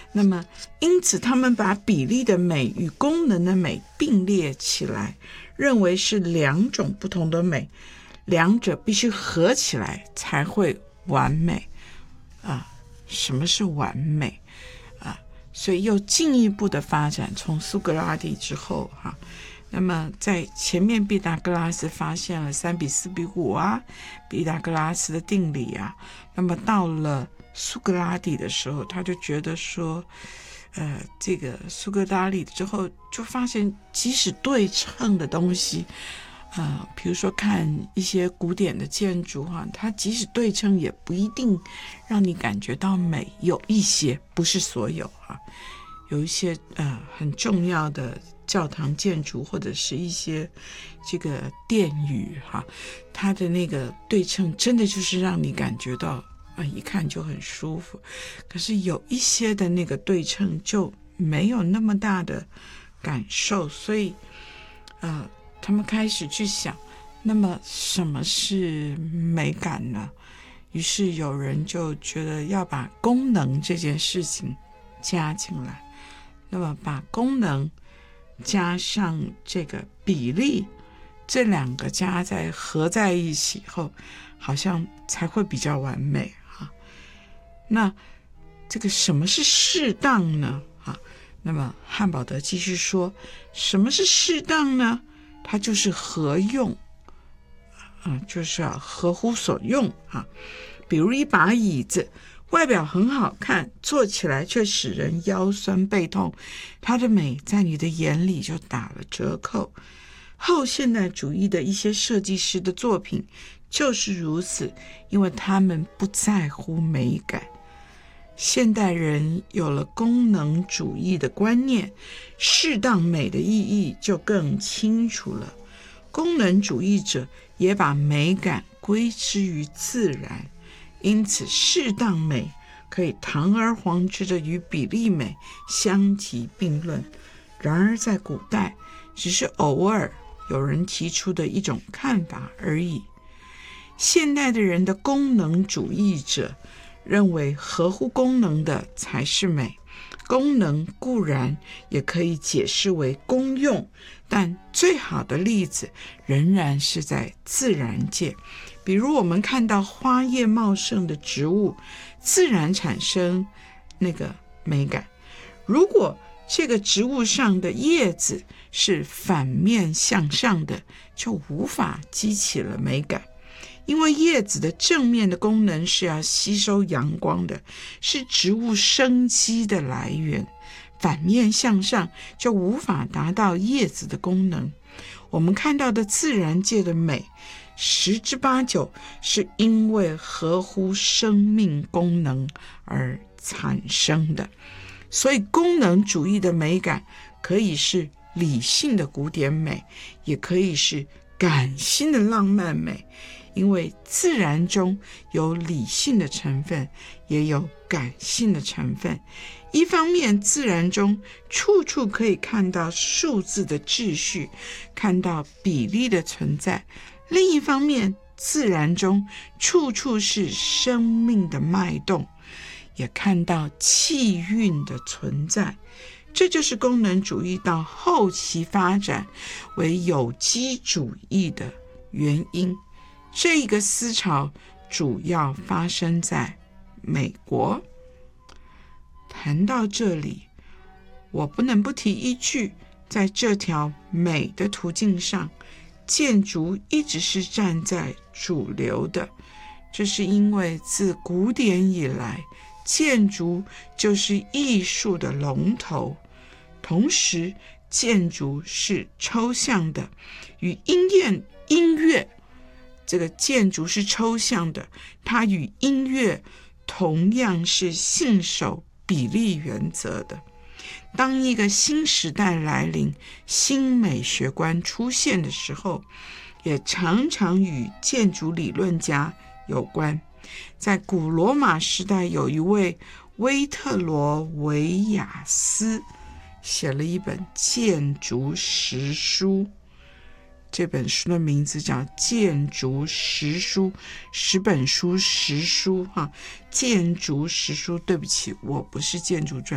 那么因此他们把比例的美与功能的美并列起来，认为是两种不同的美，两者必须合起来才会完美什么是完美所以又进一步的发展，从苏格拉底之后那么在前面毕达哥拉斯发现了3:4:5毕达哥拉斯的定理那么到了苏格拉底的时候，他就觉得说这个苏格拉底之后就发现，即使对称的东西比如说看一些古典的建筑它即使对称也不一定让你感觉到美，有一些，不是所有有一些很重要的教堂建筑或者是一些这个殿宇它的那个对称真的就是让你感觉到一看就很舒服，可是有一些的那个对称就没有那么大的感受，所以他们开始去想，那么什么是美感呢？于是有人就觉得要把功能这件事情加进来，那么把功能加上这个比例，这两个合在一起后，好像才会比较完美那这个什么是适当呢？那么汉堡德继续说，什么是适当呢？它就是合用就是合乎所用比如一把椅子，外表很好看，坐起来却使人腰酸背痛，它的美在你的眼里就打了折扣。后现代主义的一些设计师的作品就是如此，因为他们不在乎美感。现代人有了功能主义的观念，适当美的意义就更清楚了。功能主义者也把美感归之于自然，因此适当美可以堂而皇之的与比例美相提并论。然而在古代，只是偶尔有人提出的一种看法而已。现代的人的功能主义者认为合乎功能的才是美，功能固然也可以解释为功用，但最好的例子仍然是在自然界。比如我们看到花叶茂盛的植物，自然产生那个美感。如果这个植物上的叶子是反面向上的，就无法激起了美感。因为叶子的正面的功能是要吸收阳光的，是植物生机的来源，反面向上就无法达到叶子的功能。我们看到的自然界的美，10之8九是因为合乎生命功能而产生的。所以功能主义的美感可以是理性的古典美，也可以是感性的浪漫美，因为自然中有理性的成分，也有感性的成分。一方面，自然中处处可以看到数字的秩序，看到比例的存在；另一方面，自然中处处是生命的脉动，也看到气韵的存在。这就是功能主义到后期发展为有机主义的原因。这个思潮主要发生在美国。谈到这里，我不能不提一句，在这条美的途径上，建筑一直是站在主流的。这是因为自古典以来，建筑就是艺术的龙头，同时建筑是抽象的，与音乐这个建筑是抽象的，它与音乐同样是信守比例原则的。当一个新时代来临，新美学观出现的时候，也常常与建筑理论家有关。在古罗马时代，有一位威特罗维亚斯写了一本建筑实书，这本书的名字叫《建筑实书》，10本书实书建筑实书。对不起，我不是建筑专